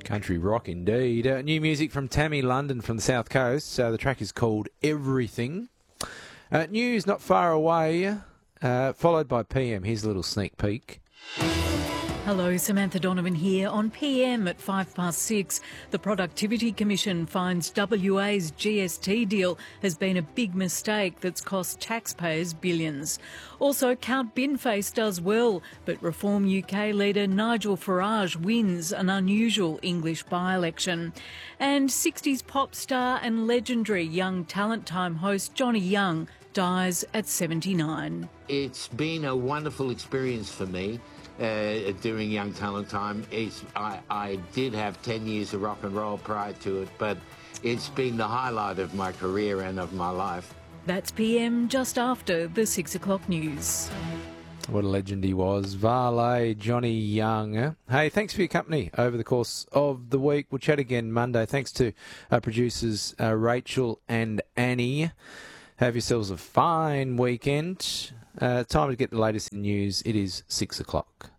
Country rock indeed. New music from Tammy London from the South Coast. The track is called Everything. News not far away, followed by PM. Here's a little sneak peek. Hello, Samantha Donovan here. On PM at 6:05, the Productivity Commission finds WA's GST deal has been a big mistake that's cost taxpayers billions. Also, Count Binface does well, but Reform UK leader Nigel Farage wins an unusual English by-election. And 60s pop star and legendary Young Talent Time host Johnny Young dies at 79. It's been a wonderful experience for me. During Young Talent Time, I did have 10 years of rock and roll prior to it, but it's been the highlight of my career and of my life. That's PM just after the 6 o'clock news. What a legend he was. Valet, Johnny Young. Hey, thanks for your company over the course of the week. We'll chat again Monday. Thanks to our producers Rachel and Annie. Have yourselves a fine weekend. Time to get the latest in news. It is 6 o'clock.